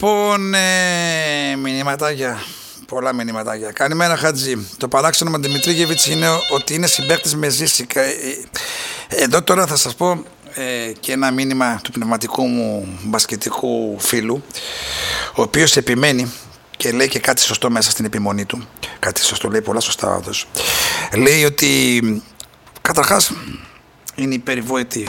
Λοιπόν, μηνυματάκια. Πολλά μηνυματάκια. Καλημέρα, Χατζή. Το παράξενο με τον Δημητρίγεβιτς είναι ότι είναι συμπαίκτης με Ζήσικα. Εδώ τώρα θα σας πω και ένα μήνυμα του πνευματικού μου μπασκετικού φίλου, ο οποίος επιμένει και λέει και κάτι σωστό μέσα στην επιμονή του. Κάτι σωστό, λέει πολλά σωστά όντως. Λέει ότι καταρχάς είναι η περιβόητη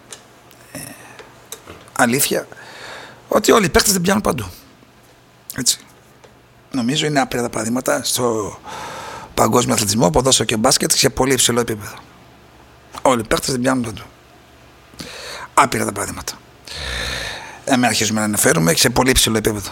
αλήθεια ότι όλοι οι παίκτες δεν πιάνουν παντού. Έτσι. Νομίζω είναι άπειρα τα παραδείγματα στο παγκόσμιο αθλητισμό, ποδόσφαιρο και μπάσκετ σε πολύ υψηλό επίπεδο. Όλοι οι παίκτες δεν πιάνουν παντού. Άπειρα τα παραδείγματα. Μην αρχίζουμε να αναφέρουμε σε πολύ υψηλό επίπεδο.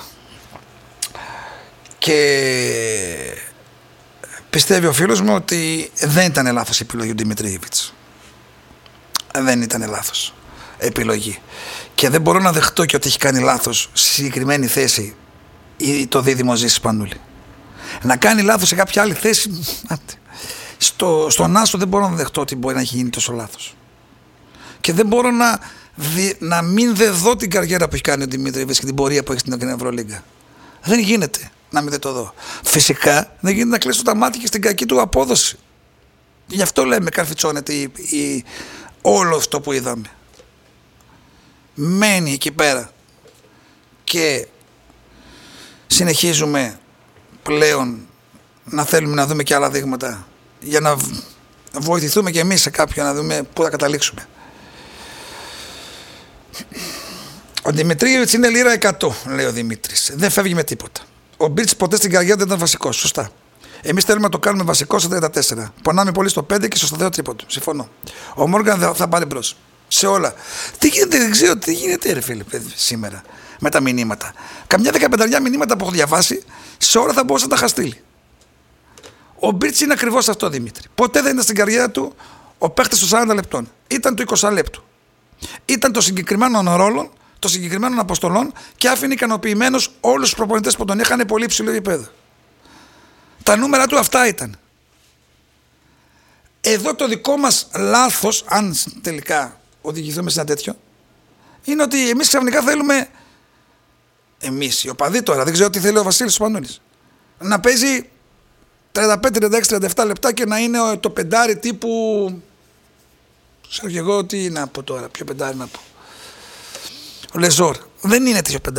Και πιστεύει ο φίλος μου ότι δεν ήταν λάθος η επιλογή του Δημητρίγεβιτς. Δεν ήταν λάθος επιλογή. Και δεν μπορώ να δεχτώ και ότι έχει κάνει λάθος στη συγκεκριμένη θέση ή το δίδυμο Ζήσης Σπανούλη. Να κάνει λάθος σε κάποια άλλη θέση, στον Άσο δεν μπορώ να δεχτώ ότι μπορεί να έχει γίνει τόσο λάθος. Και δεν μπορώ να μην δω την καριέρα που έχει κάνει ο Δημήτρης και την πορεία που έχει στην Ευρωλίγκα. Δεν γίνεται να μην το δω. Φυσικά δεν γίνεται να κλείσω τα μάτια και στην κακή του απόδοση. Γι' αυτό λέμε καρφιτσώνεται όλο αυτό που είδαμε. Μένει εκεί πέρα και συνεχίζουμε πλέον να θέλουμε να δούμε και άλλα δείγματα για να βοηθηθούμε και εμείς σε κάποιον να δούμε πού θα καταλήξουμε. Ο Δημητρίγεβιτς είναι λίρα 100, λέει ο Δημήτρης. Δεν φεύγει με τίποτα. Ο Μπίρτς ποτέ στην καριέρα δεν ήταν βασικός. Σωστά. Εμείς θέλουμε να το κάνουμε βασικό στο 34. Πονάμε πολύ στο 5 και στο σταθερό τρίποντο. Συμφωνώ. Ο Μόργαν θα πάρει μπρος. Σε όλα. Τι γίνεται, δεν ξέρω τι γίνεται, ρε φίλε, σήμερα με τα μηνύματα. Καμιά 15 μηνύματα που έχω διαβάσει, σε όλα θα μπορούσα να τα είχα στείλει. Ο Μπίρτς είναι ακριβώς αυτό, Δημήτρη. Ποτέ δεν ήταν στην καριέρα του ο παίχτης των 40 λεπτών. Ήταν του 20 λεπτού. Ήταν των συγκεκριμένων ρόλων, των συγκεκριμένων αποστολών και άφηνε ικανοποιημένος όλους τους προπονητές που τον είχαν πολύ υψηλό επίπεδο. Τα νούμερα του αυτά ήταν. Εδώ το δικό μας λάθος, αν τελικά οδηγηθούμε σε ένα τέτοιο, είναι ότι εμείς ξαφνικά θέλουμε, εμείς οι οπαδοί τώρα, δεν ξέρω τι θέλει ο Βασίλης Σπανούλης, να παίζει 35, 36, 37 λεπτά και να είναι το πεντάρι τύπου, ξέρω και εγώ τι να πω τώρα, ποιο πεντάρι να πω, ο Λεζόρ. Δεν είναι τέτοιο πεντάρι.